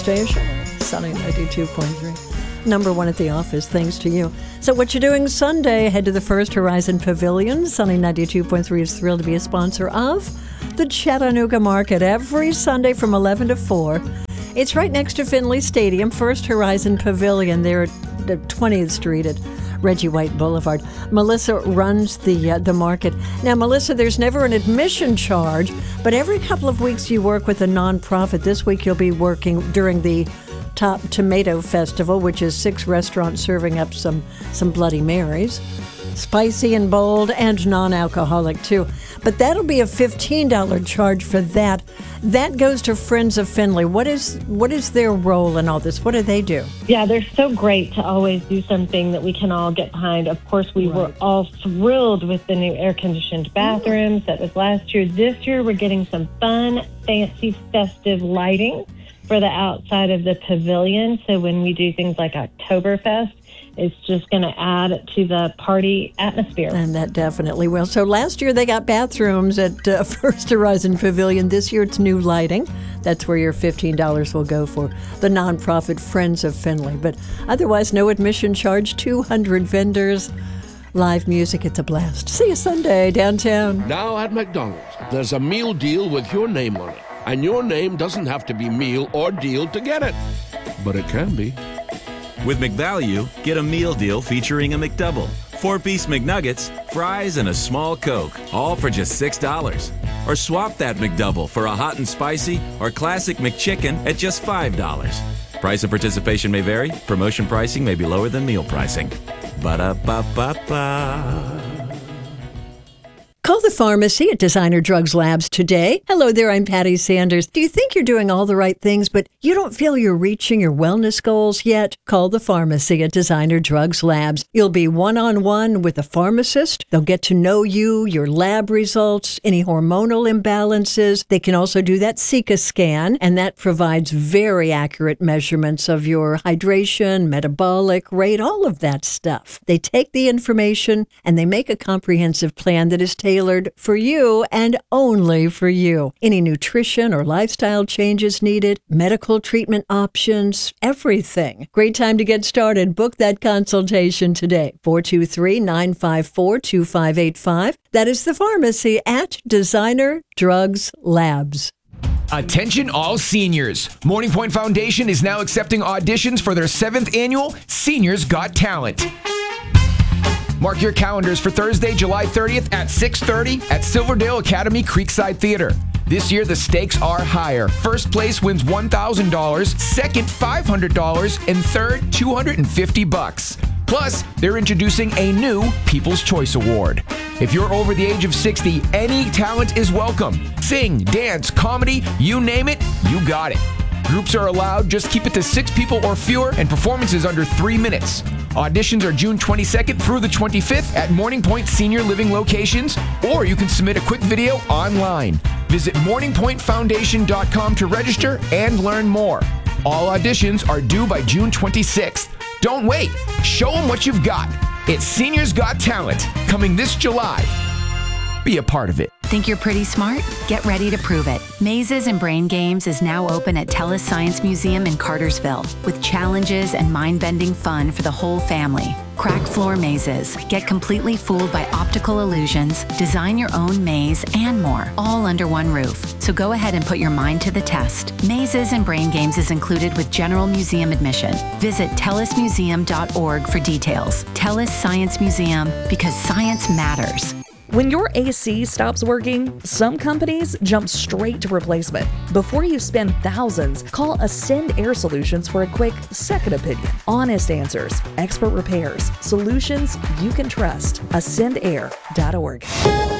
Station, Sunny 92.3. Number one at the office, thanks to you. So what you're doing Sunday, head to the First Horizon Pavilion. Sunny 92.3 is thrilled to be a sponsor of the Chattanooga Market every Sunday from 11 to 4. It's right next to Finley Stadium, First Horizon Pavilion there at 20th Street at Reggie White Boulevard. Melissa runs the market. Now, Melissa, there's never an admission charge, but every couple of weeks you work with a nonprofit. This week you'll be working during the Top Tomato Festival, which is 6 restaurants serving up some Bloody Marys. Spicy and bold and non-alcoholic, too. But that'll be a $15 charge for that. That goes to Friends of Finley. What is their role in all this? What do they do? Yeah, they're so great to always do something that we can all get behind. Of course, we were all thrilled with the new air-conditioned bathrooms. That was last year. This year, we're getting some fun, fancy, festive lighting for the outside of the pavilion. So when we do things like Oktoberfest, it's just going to add to the party atmosphere. And that definitely will. So last year they got bathrooms at First Horizon Pavilion. This year it's new lighting. That's where your $15 will go for the nonprofit Friends of Finley. But otherwise, no admission charge, 200 vendors, live music. It's a blast. See you Sunday downtown. Now at McDonald's, there's a meal deal with your name on it. And your name doesn't have to be meal or deal to get it. But it can be. With McValue, get a meal deal featuring a McDouble, 4-piece McNuggets, fries, and a small Coke, all for just $6. Or swap that McDouble for a hot and spicy or classic McChicken at just $5. Price of participation may vary. Promotion pricing may be lower than meal pricing. Ba-da-ba-ba-ba. Call the pharmacy at Designer Drugs Labs today. Hello there, I'm Patty Sanders. Do you think you're doing all the right things, but you don't feel you're reaching your wellness goals yet? Call the pharmacy at Designer Drugs Labs. You'll be one-on-one with a pharmacist. They'll get to know you, your lab results, any hormonal imbalances. They can also do that Sika scan, and that provides very accurate measurements of your hydration, metabolic rate, all of that stuff. They take the information and they make a comprehensive plan that is tailored for you and only for you. Any nutrition or lifestyle changes needed, medical treatment options, everything. Great time to get started. Book that consultation today. 423-954-2585. That is the pharmacy at Designer Drugs Labs. Attention all seniors. Morning Point Foundation is now accepting auditions for their 7th annual Seniors Got Talent. Mark your calendars for Thursday, July 30th at 6:30 at Silverdale Academy Creekside Theater. This year, the stakes are higher. First place wins $1,000, second $500, and third $250. Plus, they're introducing a new People's Choice Award. If you're over the age of 60, any talent is welcome. Sing, dance, comedy, you name it, you got it. Groups are allowed, just keep it to 6 people or fewer, and performances under 3 minutes. Auditions are June 22nd through the 25th at Morning Point Senior Living locations, or you can submit a quick video online. Visit morningpointfoundation.com to register and learn more. All auditions are due by June 26th. Don't wait. Show them what you've got. It's Seniors Got Talent, coming this July. Be a part of it. Think you're pretty smart? Get ready to prove it. Mazes and Brain Games is now open at TELUS Science Museum in Cartersville with challenges and mind-bending fun for the whole family. Crack floor mazes, get completely fooled by optical illusions, design your own maze, and more, all under one roof. So go ahead and put your mind to the test. Mazes and Brain Games is included with general museum admission. Visit telusmuseum.org for details. TELUS Science Museum, because science matters. When your AC stops working, some companies jump straight to replacement. Before you spend thousands, call Ascend Air Solutions for a quick second opinion. Honest answers, expert repairs, solutions you can trust. AscendAir.org.